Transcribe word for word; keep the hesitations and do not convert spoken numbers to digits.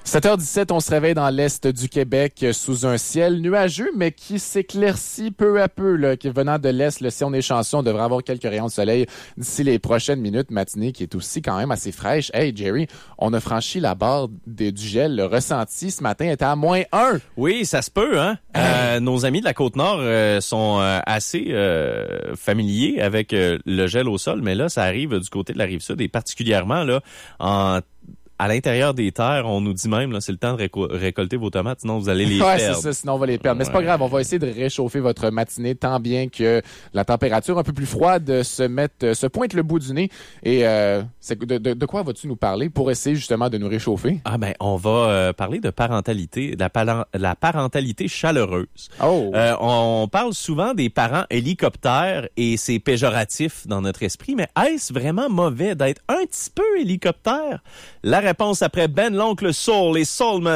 sept heures dix-sept, on se réveille dans l'est du Québec sous un ciel nuageux, mais qui s'éclaircit peu à peu. Là, qui venant de l'est, là, si on est chanceux, on devrait avoir quelques rayons de soleil d'ici les prochaines minutes. Matinée qui est aussi quand même assez fraîche. Hey Jerry, on a franchi la barre de, du gel. Le ressenti ce matin était à moins un. Oui, ça se peut. Hein. Hey. Euh, nos amis de la Côte-Nord euh, sont euh, assez euh, familiers avec euh, le gel au sol, mais là, ça arrive du côté de la Rive-Sud et particulièrement là en à l'intérieur des terres, on nous dit même, là, c'est le temps de réco- récolter vos tomates, sinon vous allez les ouais, perdre. c'est ça, sinon on va les perdre. Mais c'est pas grave, on va essayer de réchauffer votre matinée tant bien que la température un peu plus froide se mette, se pointe le bout du nez. Et euh, c'est, de, de, de quoi vas-tu nous parler pour essayer justement de nous réchauffer? Ah ben, on va euh, parler de parentalité, de la, pala- la parentalité chaleureuse. Oh. Euh, on parle souvent des parents hélicoptères et c'est péjoratif dans notre esprit, mais est-ce vraiment mauvais d'être un petit peu hélicoptère? La réponse après Ben l'Oncle Soul et Soulman.